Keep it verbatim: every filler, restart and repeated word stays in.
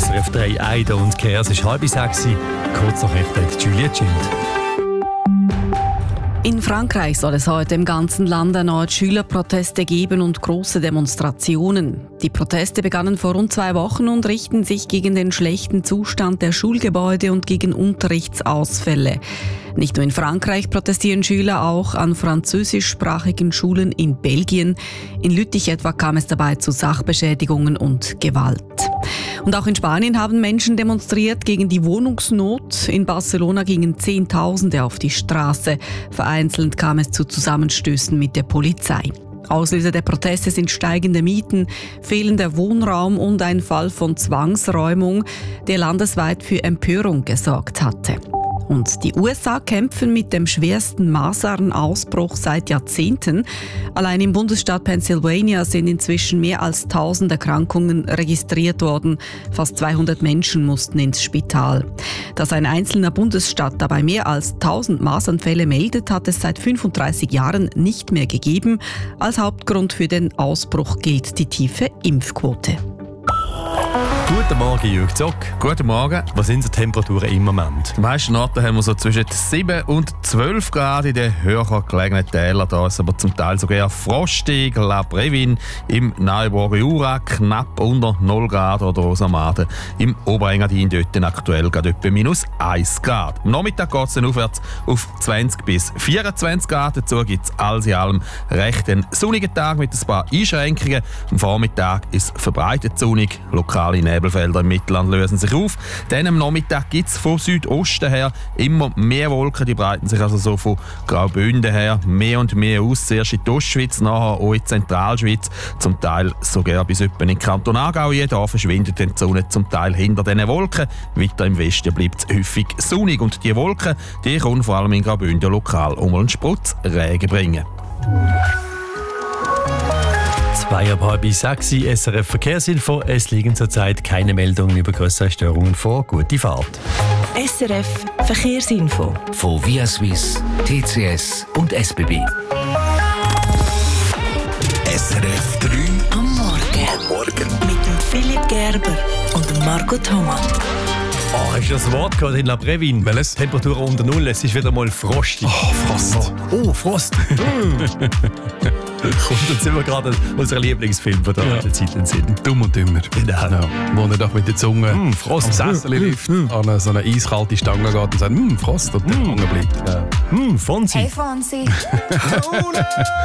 S R F drei Eide und Kehr. Es ist halb sechs. Kurz noch mit Julia Child. In Frankreich soll es heute im ganzen Land erneut Schülerproteste geben und große Demonstrationen. Die Proteste begannen vor rund zwei Wochen und richten sich gegen den schlechten Zustand der Schulgebäude und gegen Unterrichtsausfälle. Nicht nur in Frankreich protestieren Schüler, auch an französischsprachigen Schulen in Belgien. In Lüttich etwa kam es dabei zu Sachbeschädigungen und Gewalt. Und auch in Spanien haben Menschen demonstriert gegen die Wohnungsnot. In Barcelona gingen Zehntausende auf die Straße. Vereinzelt kam es zu Zusammenstößen mit der Polizei. Auslöser der Proteste sind steigende Mieten, fehlender Wohnraum und ein Fall von Zwangsräumung, der landesweit für Empörung gesorgt hatte. Und die U S A kämpfen mit dem schwersten Masernausbruch seit Jahrzehnten. Allein im Bundesstaat Pennsylvania sind inzwischen mehr als tausend Erkrankungen registriert worden. Fast zweihundert Menschen mussten ins Spital. Dass ein einzelner Bundesstaat dabei mehr als tausend Masernfälle meldet, hat es seit fünfunddreißig Jahren nicht mehr gegeben. Als Hauptgrund für den Ausbruch gilt die tiefe Impfquote. Guten Morgen, Jürg Zock. Guten Morgen. Was sind die Temperaturen im Moment? Die meisten Orte haben wir so zwischen sieben und zwölf Grad in den höher gelegenen Tälern. Da ist aber zum Teil sogar frostig. La Brevin im Neuburger Jura knapp unter null Grad oder Rosamade. Im Oberengadin dort aktuell gerade etwa minus eins Grad. Am Nachmittag geht es dann aufwärts auf zwanzig bis vierundzwanzig Grad. Dazu gibt es alles in allem recht einen sonnigen Tag mit ein paar Einschränkungen. Am Vormittag ist verbreitet sonnig. Lokale Nebelfelder im Mittelland lösen sich auf. Dann am Nachmittag gibt es von Südosten her immer mehr Wolken. Die breiten sich also so von Graubünden her mehr und mehr aus. Zuerst in die Ostschweiz, nachher auch in die Zentralschweiz. Zum Teil sogar bis etwa in den Kanton Aargau. Da verschwindet die Sonne zum Teil hinter diesen Wolken. Weiter im Westen bleibt es häufig sonnig. Und die Wolken die können vor allem in Graubünden lokal um einen Sprutz Regen bringen. Zwei ab halb sechs, S R F Verkehrsinfo. Es liegen zurzeit keine Meldungen über größere Störungen vor. Gute Fahrt. S R F Verkehrsinfo. Von Via Suisse, T C S und S B B. S R F drei Am Morgen. am Morgen. Mit dem Philipp Gerber und dem Marco Thomas. Oh, hast du das Wort gehört in La Brevin? Welches? Temperatur unter Null, es ist wieder mal frostig. Oh, Frost. Oh, Frost. Kommt uns immer gerade unser Lieblingsfilm von der ja. Zeit in den Sinn. Dumm und dümmer. Genau. Genau. Wo er doch mit der Zunge mm, Frost. am Sessel lift, mm, mm. an eine, so eine eiskalte Stange geht und sagt, mm, Frost, und dann mm. hängen bleibt. Ja. Mm, Fonsi. Hey Fonsi.